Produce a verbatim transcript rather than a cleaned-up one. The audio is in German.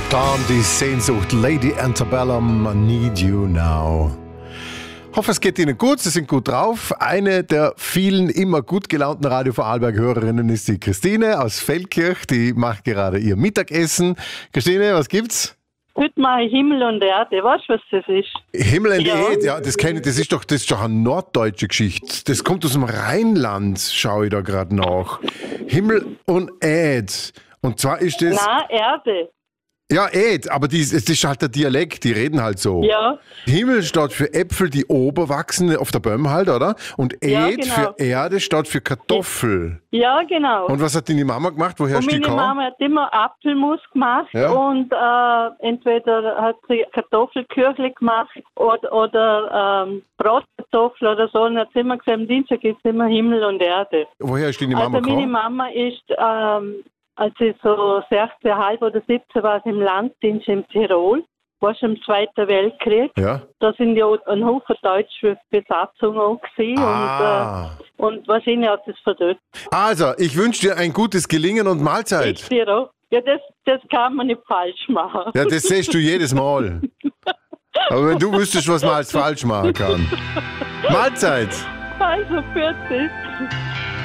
Dann die Sehnsucht Lady Antebellum, I Need You Now. Hoffe, es geht Ihnen gut, Sie sind gut drauf. Eine der vielen immer gut gelaunten Radio Vorarlberg-Hörerinnen ist die Christine aus Feldkirch. Die macht gerade ihr Mittagessen. Christine, was gibt's? Heute mache ich Himmel und Erde. Weißt du, was das ist? Himmel und Ja. Erde, ja, das kenne ich. Das ist doch, das ist doch eine norddeutsche Geschichte. Das kommt aus dem Rheinland, schaue ich da gerade nach. Himmel und Erde. Und zwar ist das... Nein, Erde. Ja, Ed, aber die, das ist halt der Dialekt, die reden halt so. Ja. Himmel steht für Äpfel, die oben wachsen, auf der Bäume halt, oder? Und Ed Ja, genau. für Erde steht für Kartoffel. Ja, genau. Und was hat deine Mama gemacht? Woher Und hast du die meine gehabt? Mama hat immer Apfelmus gemacht Ja. und äh, entweder hat sie Kartoffelküchli gemacht oder, oder ähm, Bratkartoffel oder so. Und hat sie immer gesagt, am Dienstag ist immer Himmel und Erde. Woher hast du deine Mama Also meine gehabt? Mama ist, ähm, als ich so sechzehn, halb oder siebzehn war, im Landdienst in Tirol. War schon im Zweiten Weltkrieg. Ja. Da sind ja ein Haufen deutsche Besatzungen auch gewesen Ah. und, äh, und wahrscheinlich hat es verdorben. Also, ich wünsche dir ein gutes Gelingen und Ich Mahlzeit. dir auch. Ja, das, das kann man nicht falsch machen. Ja, das siehst du jedes Mal. Aber wenn du wüsstest, was man als falsch machen kann. Mahlzeit. Also, vierzig.